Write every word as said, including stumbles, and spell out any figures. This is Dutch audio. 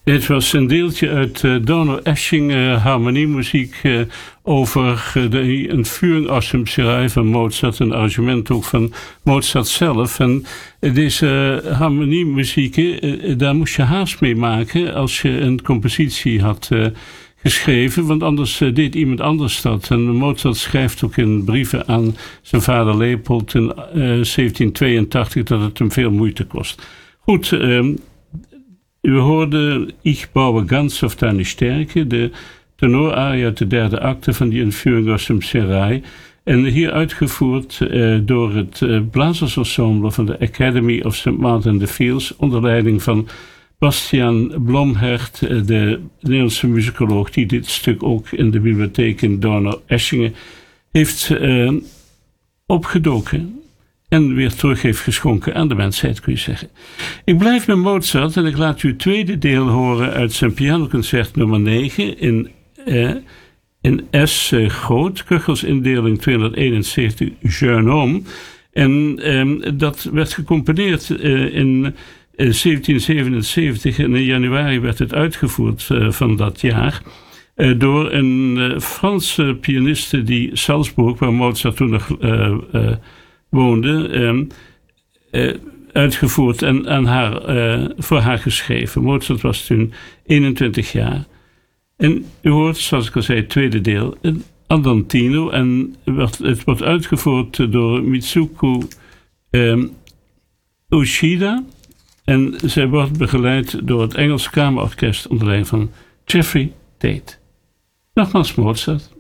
Dit was een deeltje uit uh, Donau Esching uh, harmoniemuziek uh, over uh, de Entführung aus dem Serail van Mozart, een arrangement ook van Mozart zelf. En uh, deze uh, harmoniemuziek, uh, daar moest je haast mee maken als je een compositie had uh, geschreven, want anders uh, deed iemand anders dat. En Mozart schrijft ook in brieven aan zijn vader Leopold in uh, zeventien tweeëntachtig dat het hem veel moeite kost. Goed, uh, u hoorde Ich baue ganz auf deine Stärke, de tenorarie uit de derde acte van die Entführung aus dem Serail. En hier uitgevoerd uh, door het uh, blazersensemble van de Academy of Saint Martin in the Fields, onder leiding van Bastiaan Blomhert, uh, de Nederlandse muzikoloog die dit stuk ook in de bibliotheek in Donau-Eschingen heeft uh, opgedoken. En weer terug heeft geschonken aan de mensheid, kun je zeggen. Ik blijf met Mozart en ik laat u het tweede deel horen uit zijn pianoconcert nummer negen in, eh, in S eh, groot, Köchelsindeling tweehonderdeenenzeventig, Jeune Homme. En eh, dat werd gecomponeerd eh, in eh, zeventien zevenenzeventig en in januari werd het uitgevoerd eh, van dat jaar. Uh, door een uh, Franse pianiste die Salzburg, waar Mozart toen nog uh, uh, woonde, um, uh, uitgevoerd en aan haar, uh, voor haar geschreven. Mozart was toen eenentwintig jaar. En u hoort, zoals ik al zei, het tweede deel, een Andantino. En werd, het wordt uitgevoerd door Mitsuko um, Uchida. En zij wordt begeleid door het Engels Kamerorkest onder leiding van Jeffrey Tate. Nogmaals Mozart.